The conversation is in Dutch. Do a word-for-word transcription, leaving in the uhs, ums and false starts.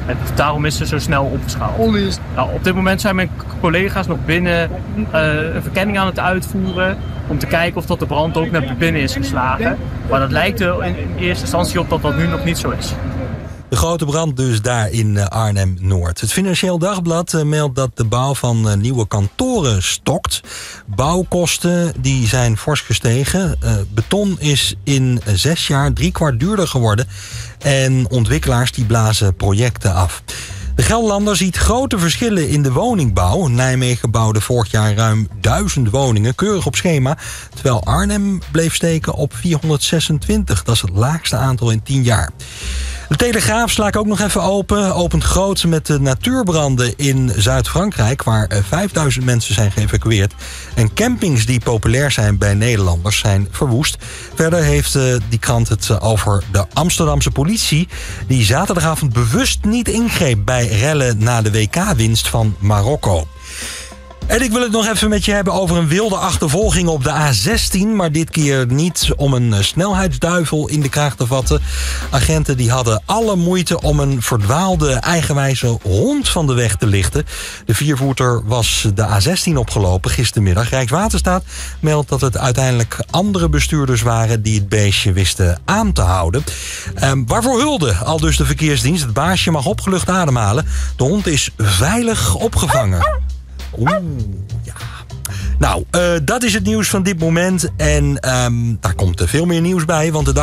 En daarom is ze zo snel opgeschaald. Nou, op dit moment zijn mijn collega's nog binnen uh, een verkenning aan het uitvoeren om te kijken of dat de brand ook naar binnen is geslagen. Maar dat lijkt er in, in eerste instantie op dat dat nu nog niet zo is. De grote brand dus daar in Arnhem-Noord. Het Financieel Dagblad meldt dat de bouw van nieuwe kantoren stokt. Bouwkosten die zijn fors gestegen. Uh, beton is in zes jaar driekwart duurder geworden. En ontwikkelaars die blazen projecten af. De Gelderlander ziet grote verschillen in de woningbouw. Nijmegen bouwde vorig jaar ruim duizend woningen, keurig op schema. Terwijl Arnhem bleef steken op vierhonderdzesentwintig. Dat is het laagste aantal in tien jaar. De Telegraaf sla ik ook nog even open. Opent groot met de natuurbranden in Zuid-Frankrijk, waar vijfduizend mensen zijn geëvacueerd. En campings die populair zijn bij Nederlanders zijn verwoest. Verder heeft die krant het over de Amsterdamse politie, die zaterdagavond bewust niet ingreep bij rellen na de W K-winst van Marokko. En ik wil het nog even met je hebben over een wilde achtervolging op de A zestien. Maar dit keer niet om een snelheidsduivel in de kraag te vatten. Agenten die hadden alle moeite om een verdwaalde eigenwijze hond van de weg te lichten. De viervoeter was de A zestien opgelopen gistermiddag. Rijkswaterstaat meldt dat het uiteindelijk andere bestuurders waren die het beestje wisten aan te houden. Um, waarvoor hulde? Al dus de verkeersdienst. Het baasje mag opgelucht ademhalen. De hond is veilig opgevangen. Oeh, ja. Nou, uh, dat is het nieuws van dit moment. En um, daar komt er veel meer nieuws bij, want de dag